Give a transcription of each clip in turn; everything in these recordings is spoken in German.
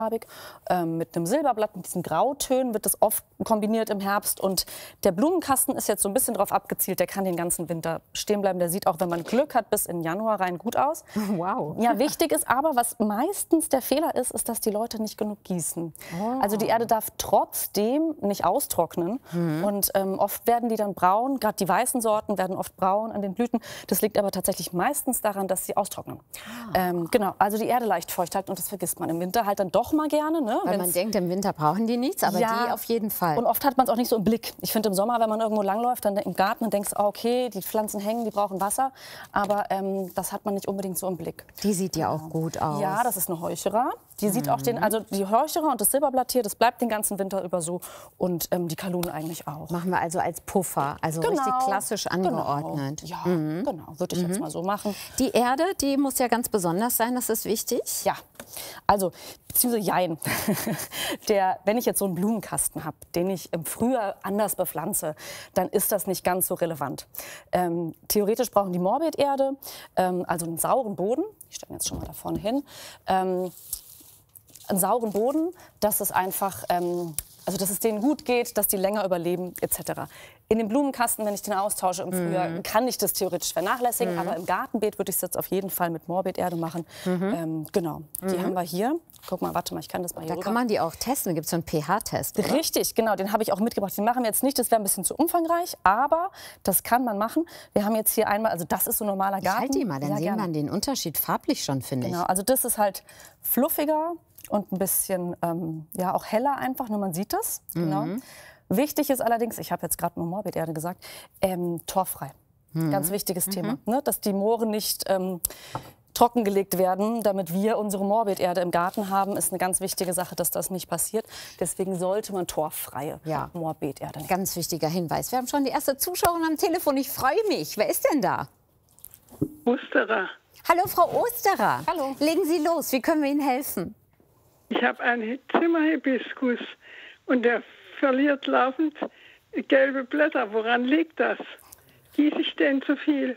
Mit einem Silberblatt, mit diesen Grautönen wird das oft kombiniert im Herbst. Und der Blumenkasten ist jetzt so ein bisschen darauf abgezielt, der kann den ganzen Winter stehen bleiben. Der sieht auch, wenn man Glück hat, bis in Januar rein gut aus. Wow. Ja, wichtig ist aber, was meistens der Fehler ist, ist, dass die Leute nicht genug gießen. Oh. Also die Erde darf trotzdem nicht austrocknen. Und oft werden die dann braun, gerade die weißen Sorten werden oft braun an den Blüten. Das liegt aber tatsächlich meistens daran, dass sie austrocknen. Genau, also die Erde leicht feucht halten und das vergisst man im Winter halt dann doch mal gerne. Ne? Weil man denkt, im Winter brauchen die nichts, aber ja, die auf jeden Fall. Und oft hat man es auch nicht so im Blick. Ich finde im Sommer, wenn man irgendwo langläuft, dann im Garten und denkst, oh, okay, die Pflanzen hängen, die brauchen Wasser. Aber das hat man nicht unbedingt so im Blick. Die sieht ja auch gut aus. Ja, das ist eine Heuchera. Die sieht auch also die Heuchera und das Silberblatt das bleibt den ganzen Winter über so. Und die Kalunen eigentlich auch. Machen wir also als Puffer, also richtig klassisch angeordnet. Genau. Ja, genau, würde ich jetzt mal so machen. Die Erde, die muss ja ganz besonders sein, das ist wichtig. Ja, also, beziehungsweise jein. Wenn ich jetzt so einen Blumenkasten habe, den ich im Frühjahr anders bepflanze, dann ist das nicht ganz so relevant. Theoretisch brauchen die Morbiderde, also einen sauren Boden. Ich stelle jetzt schon mal da vorne hin. Einen sauren Boden, dass es einfach, also dass es denen gut geht, dass die länger überleben etc. In dem Blumenkasten, wenn ich den austausche im Frühjahr, kann ich das theoretisch vernachlässigen, aber im Gartenbeet würde ich es jetzt auf jeden Fall mit Morbiderde machen. Genau, die haben wir hier. Guck mal, warte mal, ich kann das mal hier Da kann man die auch testen, da gibt es so einen pH-Test. Richtig, genau, den habe ich auch mitgebracht. Den machen wir jetzt nicht, das wäre ein bisschen zu umfangreich, aber das kann man machen. Wir haben jetzt hier einmal, also das ist so ein normaler Garten. Halt die mal, dann sieht man den Unterschied farblich schon, finde ich. Genau, also das ist halt fluffiger und ein bisschen ja, auch heller einfach, nur man sieht das. Genau. Wichtig ist allerdings, ich habe jetzt gerade nur Morbiderde gesagt, torffrei. Ganz wichtiges Thema, ne? Dass die Mooren nicht trockengelegt werden, damit wir unsere Morbiderde im Garten haben, ist eine ganz wichtige Sache, dass das nicht passiert. Deswegen sollte man torffreie Morbiderde nehmen. Ganz wichtiger Hinweis. Wir haben schon die erste Zuschauerin am Telefon. Ich freue mich. Wer ist denn da? Osterer. Hallo, Frau Osterer. Hallo. Legen Sie los. Wie können wir Ihnen helfen? Ich habe einen Zimmerhibiskus und der verliert laufend gelbe Blätter. Woran liegt das? Gieße ich den zu viel?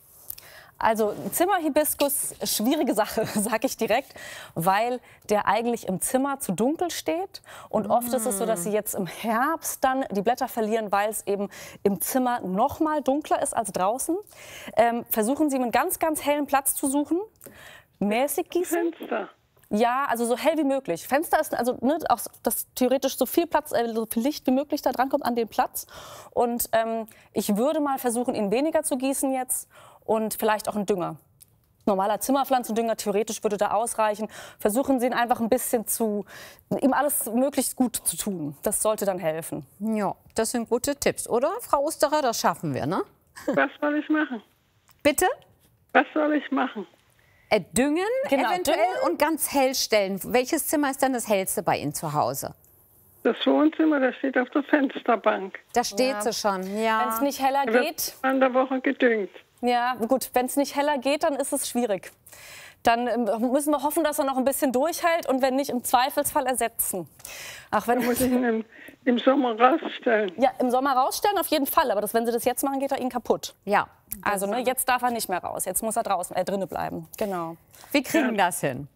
Also Zimmerhibiskus, schwierige Sache, sage ich direkt, weil der eigentlich im Zimmer zu dunkel steht. Und oft ist es so, dass sie jetzt im Herbst dann die Blätter verlieren, weil es eben im Zimmer noch mal dunkler ist als draußen. Versuchen Sie, einen ganz, ganz hellen Platz zu suchen. Mäßig gießen. Fenster. Ja, also so hell wie möglich. Fenster ist also ne, auch, dass theoretisch so viel Platz, so viel Licht wie möglich da dran kommt an den Platz. Und ich würde mal versuchen, ihn weniger zu gießen jetzt und vielleicht auch einen Dünger. Normaler Zimmerpflanzendünger theoretisch würde da ausreichen. Versuchen Sie ihn einfach ein bisschen ihm alles möglichst gut zu tun. Das sollte dann helfen. Ja, das sind gute Tipps, oder, Frau Osterer? Das schaffen wir, ne? Was soll ich machen? Bitte? Was soll ich machen? Düngen Genau, eventuell düngen. und ganz hell stellen. Welches Zimmer ist denn das hellste bei Ihnen zu Hause? Das Wohnzimmer, das steht auf der Fensterbank. Da steht sie schon, ja. Wenn es nicht heller Da geht, wird an der Woche gedüngt. ja gut, wenn es nicht heller geht, dann ist es schwierig. Dann müssen wir hoffen, dass er noch ein bisschen durchhält und wenn nicht, im Zweifelsfall ersetzen. Ach, wenn Muss ich ihn im Sommer rausstellen? ja, im Sommer rausstellen auf jeden Fall, aber wenn Sie das jetzt machen, geht er Ihnen kaputt. Ja. Also ne, jetzt darf er nicht mehr raus, jetzt muss er drinnen bleiben. Genau. Wir kriegen das hin.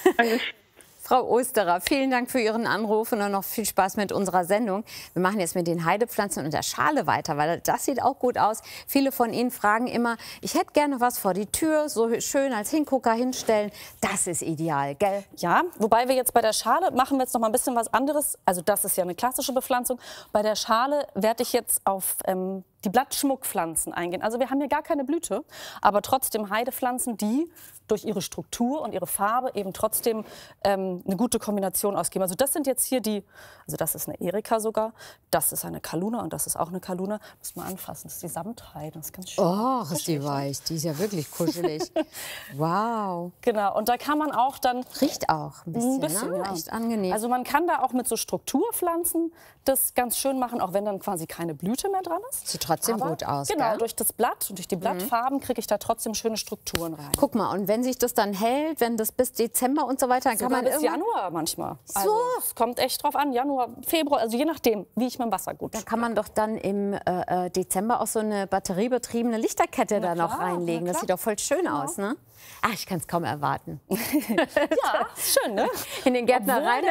Frau Osterer, vielen Dank für Ihren Anruf und noch viel Spaß mit unserer Sendung. Wir machen jetzt mit den Heidepflanzen und der Schale weiter, weil das sieht auch gut aus. Viele von Ihnen fragen immer, ich hätte gerne was vor die Tür, so schön als Hingucker hinstellen. Das ist ideal, gell? Ja, wobei wir jetzt bei der Schale machen wir jetzt noch mal ein bisschen was anderes. Also das ist ja eine klassische Bepflanzung. Bei der Schale werde ich jetzt auf die Blattschmuckpflanzen eingehen. Also wir haben hier gar keine Blüte, aber trotzdem Heidepflanzen, die durch ihre Struktur und ihre Farbe eben trotzdem eine gute Kombination ausgeben. Also das sind jetzt hier also das ist eine Erika sogar, das ist eine Kaluna und das ist auch eine Kaluna. Muss man anfassen, das ist die Samtheide, das ist ganz schön. Oh, ist die weich, die ist ja wirklich kuschelig. Wow. Genau, und da kann man auch dann Riecht auch ein bisschen, ne? ja. Echt angenehm. Also man kann da auch mit so Strukturpflanzen das ganz schön machen, auch wenn dann quasi keine Blüte mehr dran ist. Sieht trotzdem gut aus, Genau, gell? durch das Blatt und durch die Blattfarben kriege ich da trotzdem schöne Strukturen rein. Guck mal, und wenn sich das dann hält, wenn das bis Dezember und so weiter, dann kann Sogar man bis irgendwann, Januar manchmal. Also, es kommt echt drauf an, Januar, Februar, also je nachdem, wie ich mit dem Wasser gut. da kann man doch dann im Dezember auch so eine batteriebetriebene Lichterkette da noch klar, reinlegen. na Das klar. sieht doch voll schön aus, ne? Ah, ich kann es kaum erwarten. Ja, ist schön, ne? In den Gärtnereien